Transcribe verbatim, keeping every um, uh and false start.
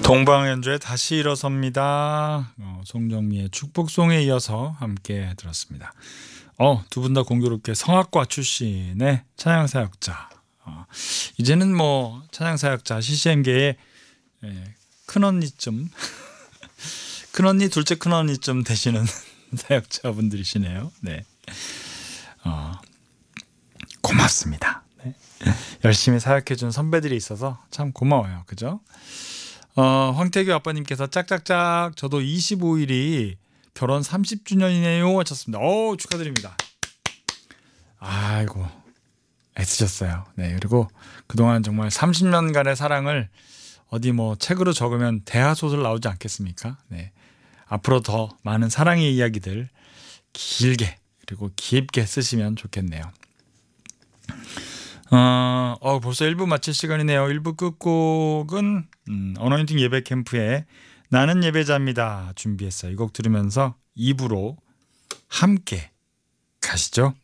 동방연주의 다시 일어섭니다. 어, 송정미의 축복송에 이어서 함께 들었습니다. 어, 두 분 다 공교롭게 성악과 출신의 찬양사역자. 어, 이제는 뭐 찬양사역자 씨씨엠계의 예, 큰언니쯤 큰언니 둘째 큰언니쯤 되시는 사역자분들이시네요. 네, 어, 고맙습니다. 네. 열심히 사역해준 선배들이 있어서 참 고마워요. 그죠? 어, 황태규 아빠님께서 짝짝짝 저도 이십오 일이 결혼 삼십 주년이네요 하셨습니다. 오, 축하드립니다. 아이고 애쓰셨어요. 네, 그리고 그동안 정말 삼십 년간의 사랑을 어디 뭐 책으로 적으면 대하소설 나오지 않겠습니까? 네, 앞으로 더 많은 사랑의 이야기들 길게 그리고 깊게 쓰시면 좋겠네요. 어, 어 벌써 일 부 마칠 시간이네요. 일 부 끝곡은 음, 어너인팅 예배 캠프의 나는 예배자입니다 준비했어요. 이 곡 들으면서 이 부로 함께 가시죠.